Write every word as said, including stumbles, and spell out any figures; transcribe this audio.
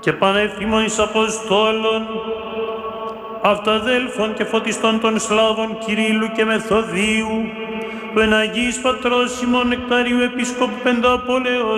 και πανεύθυμων εις Αποστόλων, αυταδέλφων και φωτιστών των Σλάβων Κυρίλλου και Μεθοδίου, του εν Αγίης Πατρός Σιμών Νεκταρίου Επίσκοπου Πενταπολεως,